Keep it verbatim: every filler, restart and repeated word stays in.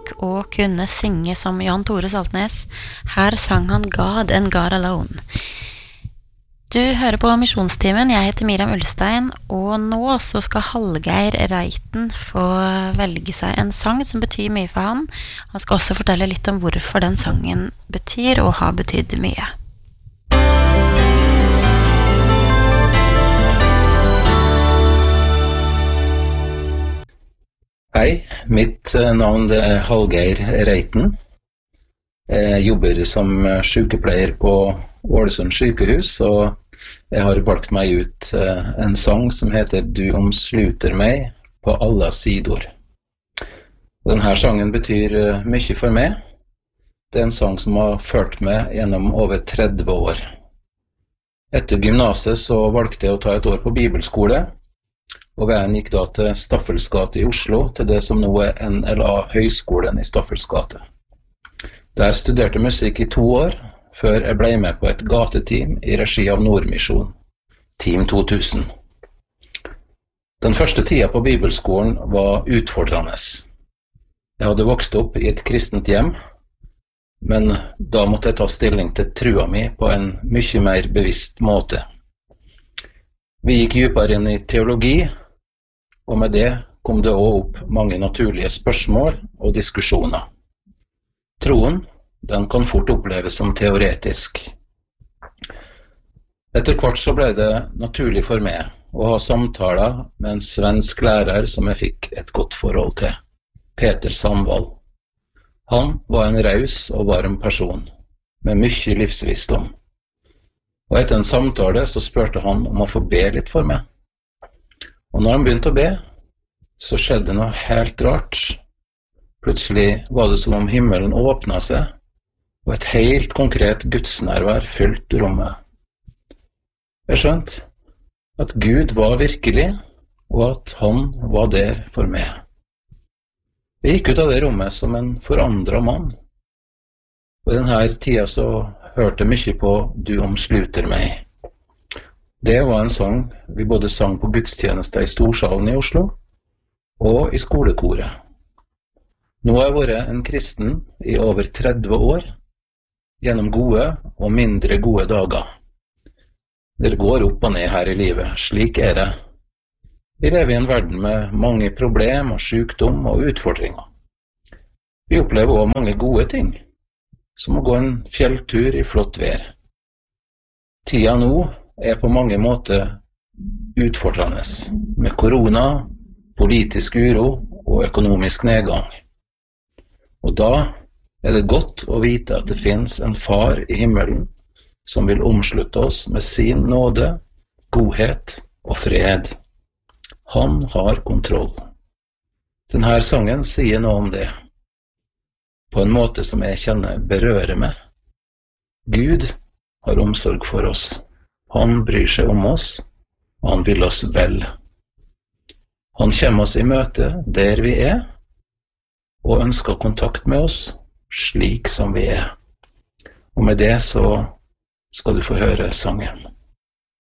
nok å kunne synge som Jan Tore Saltnes. Her sang han God and God Alone. Du hører på Misjonstimen, jeg heter Miriam Ulstein, og nå så skal Hallgeir Reiten få velge seg en sang som betyr mye for han. Han skal også fortelle litt om hvorfor den sangen betyr og har betydd mye. Hei, mitt navn er Hallgeir Reiten. Jeg jobber som sykepleier på Ålesund sykehus, og jeg har valgt meg ut en sang som heter «Du omsluter meg på alle sider». Denne sangen betyr mye for meg. Det er en sang som har ført meg gjennom over tretti år. Etter gymnaset så valgte jeg å ta et år på bibelskole, og veien gikk da til Staffels gate i Oslo, til det som nå er N L A Høgskolen i Staffels gate. Der studerte musikk i to år, før jeg ble med på et gateteam i regi av Nordmisjon, Team to tusen. Den første tida på bibelskolen var utfordrende. Jeg hadde vokst opp i et kristent hjem, men da måtte jeg ta stilling til trua mi på en mye mer bevisst måte. Vi gikk dypere inn i teologi, og med det kom det også opp mange naturlige spørsmål og diskusjoner. Troen, den kan fort oppleves som teoretisk. Etter hvert så ble det naturlig for meg å ha samtaler med en svensk lærer som jeg fikk et godt forhold til, Peter Sandvall. Han var en raus og varm person, med mye livsvisdom. Og etter en samtale så spurte han om å få be litt for meg. Og når han begynte å be, så skjedde noe helt rart. Plutselig var det som om himmelen åpnet seg, og et helt konkret gudsnærvær fylte rommet. Jeg skjønte at Gud var virkelig, og at han var der for meg. Jeg gikk ut av det rommet som en forandret mann. Og i denne tida så hørte mye på «Du omsluter meg». Det var en sang vi både sang på gudstjeneste i Storsalen i Oslo og i skolekoret. Nå har jeg vært en kristen i over tretti år, gjennom gode og mindre gode dager. Det går opp og ned her i livet, slik er det. Vi lever i en verden med mange problem og sykdom og utfordringer. Vi opplever også mange gode ting, som å gå en fjelltur i flott vær. Tida nå er på mange måter utfordrende, med korona, politisk uro og økonomisk nedgang. Og da er det godt å vite at det finnes en far i himmelen som vil omslutte oss med sin nåde, godhet og fred. Han har kontroll. Denne sangen sier noe om det, på en måte som jeg kjenner berører meg. Gud har omsorg for oss. Han bryr seg om oss, og han vil oss vel. Han kommer oss i møte der vi er, og ønsker kontakt med oss slik som vi er. Og med det så skal du få høre sangen.